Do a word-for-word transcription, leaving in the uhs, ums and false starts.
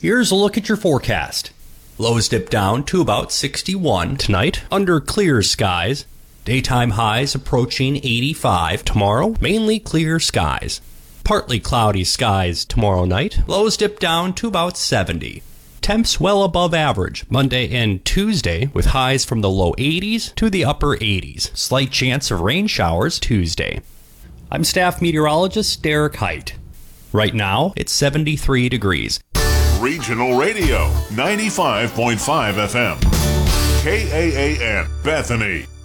Here's a look at your forecast. Lows dip down to about sixty-one tonight, under clear skies. Daytime highs approaching eighty-five. Tomorrow, mainly clear skies. Partly cloudy skies tomorrow night. Lows dip down to about seventy. Temps well above average Monday and Tuesday, with highs from the low eighties to the upper eighties. Slight chance of rain showers Tuesday. I'm staff meteorologist Derek Height. Right now, it's seventy-three degrees. Regional Radio, ninety-five point five F M. K A A N, Bethany.